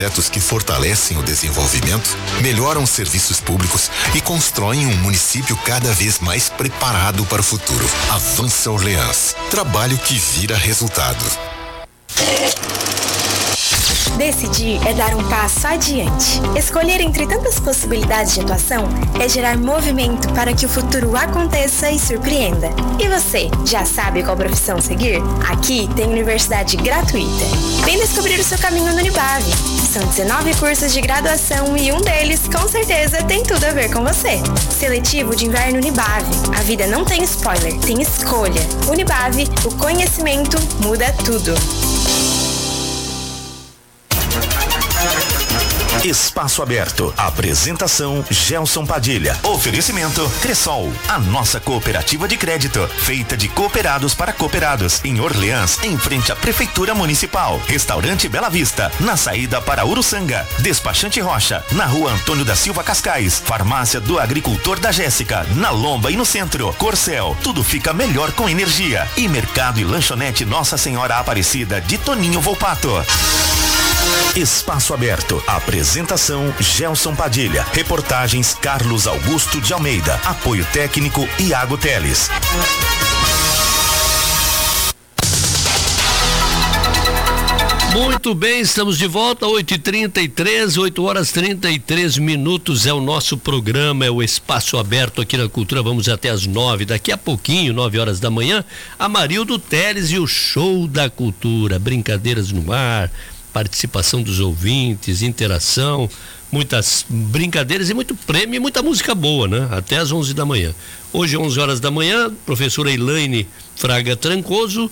projetos que fortalecem o desenvolvimento, melhoram os serviços públicos e constroem um município cada vez mais preparado para o futuro. Avança Orleans. Trabalho que vira resultado. Decidir é dar um passo adiante. Escolher entre tantas possibilidades de atuação é gerar movimento para que o futuro aconteça e surpreenda. E você, já sabe qual profissão seguir? Aqui tem universidade gratuita. Vem descobrir o seu caminho no Unibave. São 19 cursos de graduação e um deles, com certeza, tem tudo a ver com você. Seletivo de inverno Unibave. A vida não tem spoiler, tem escolha. Unibave, o conhecimento muda tudo. Espaço Aberto. Apresentação Gelson Padilha. Oferecimento Cressol, a nossa cooperativa de crédito, feita de cooperados para cooperados, em Orleans, em frente à Prefeitura Municipal. Restaurante Bela Vista, na saída para Uruçanga. Despachante Rocha, na Rua Antônio da Silva Cascais. Farmácia do Agricultor da Jéssica, na Lomba e no centro. Corcel, tudo fica melhor com energia. E Mercado e Lanchonete Nossa Senhora Aparecida, de Toninho Volpato. Espaço Aberto. Apresentação Gelson Padilha. Reportagens Carlos Augusto de Almeida. Apoio técnico Iago Teles. Muito bem, estamos de volta, 8h33, 8h33 é o nosso programa, é o Espaço Aberto aqui na Cultura. Vamos até as 9, daqui a pouquinho, 9 horas da manhã, Amarildo Teles e o Show da Cultura, brincadeiras no ar, participação dos ouvintes, interação, muitas brincadeiras e muito prêmio e muita música boa, né? Até às 11 da manhã. Hoje, 11 horas da manhã, professora Elaine Fraga Trancoso,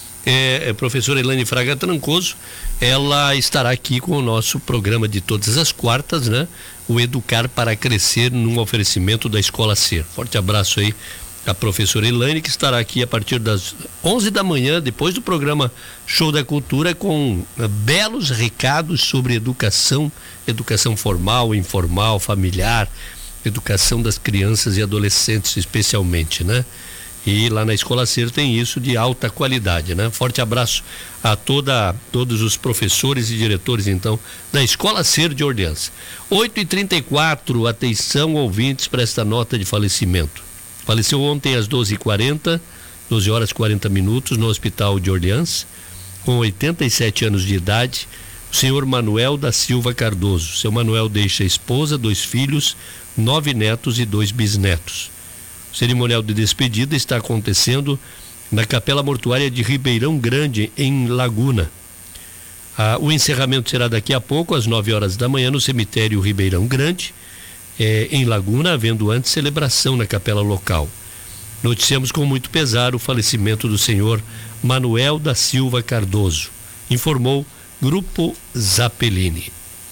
ela estará aqui com o nosso programa de todas as quartas, né? O Educar para Crescer, num oferecimento da Escola Ser. Forte abraço aí a professora Elaine, que estará aqui a partir das 11 da manhã, depois do programa Show da Cultura, com belos recados sobre educação formal, informal, familiar, educação das crianças e adolescentes especialmente, né? E lá na Escola Ser tem isso de alta qualidade, né? Forte abraço a todos os professores e diretores, então, da Escola Ser de Orleans. 8h34, atenção ouvintes para esta nota de falecimento. Faleceu ontem às 12h40, 12 horas e 40 minutos, no Hospital de Orleans, com 87 anos de idade, o senhor Manuel da Silva Cardoso. Seu Manuel deixa esposa, 2 filhos, 9 netos e 2 bisnetos. O cerimonial de despedida está acontecendo na Capela Mortuária de Ribeirão Grande, em Laguna. O encerramento será daqui a pouco, às 9 horas da manhã, no cemitério Ribeirão Grande, em Laguna, havendo antes celebração na capela local. Noticiamos com muito pesar o falecimento do senhor Manuel da Silva Cardoso, informou Grupo Zappellini.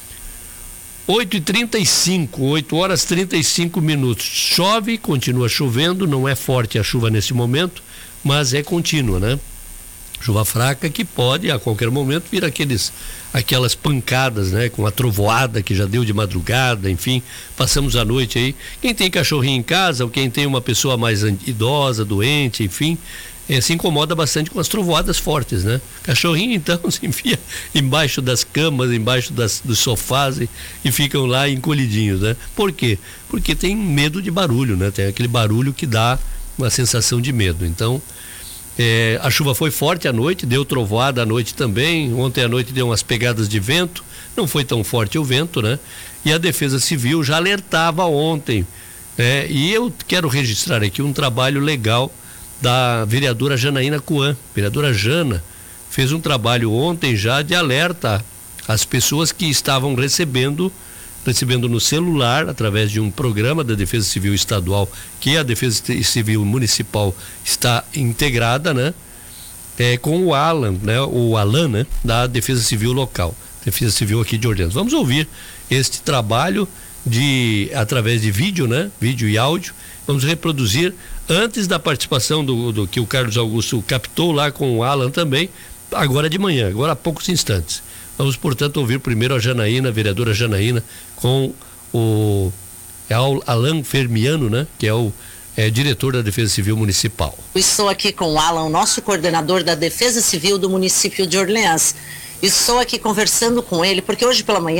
8h35, 8 horas 35 minutos. Chove, continua chovendo, não é forte a chuva nesse momento, mas é contínua, né? Chuva fraca que pode a qualquer momento vir aquelas pancadas, né? Com a trovoada que já deu de madrugada, enfim, passamos a noite aí. Quem tem cachorrinho em casa, ou quem tem uma pessoa mais idosa, doente, enfim, se incomoda bastante com as trovoadas fortes, né? Cachorrinho, então, se enfia embaixo das camas, embaixo dos sofás e ficam lá encolhidinhos, né? Por quê? Porque tem medo de barulho, né? Tem aquele barulho que dá uma sensação de medo. Então, a chuva foi forte à noite, deu trovoada à noite também. Ontem à noite deu umas pegadas de vento, não foi tão forte o vento, né? E a Defesa Civil já alertava ontem, né? E eu quero registrar aqui um trabalho legal da vereadora Janaína Coan. Vereadora Jana fez um trabalho ontem já de alerta às pessoas que estavam recebendo no celular, através de um programa da Defesa Civil Estadual, que a Defesa Civil Municipal está integrada, né? Com o Alan, né? Da Defesa Civil local, Defesa Civil aqui de Orleans. Vamos ouvir este trabalho através de vídeo, né? Vídeo e áudio. Vamos reproduzir antes da participação do que o Carlos Augusto captou lá com o Alan também, agora de manhã, agora há poucos instantes. Vamos, portanto, ouvir primeiro a Janaína, a vereadora Janaína, com o Alan Fermiano, né? Que é o diretor da Defesa Civil Municipal. Estou aqui com o Alan, nosso coordenador da Defesa Civil do município de Orleans. Estou aqui conversando com ele, porque hoje pela manhã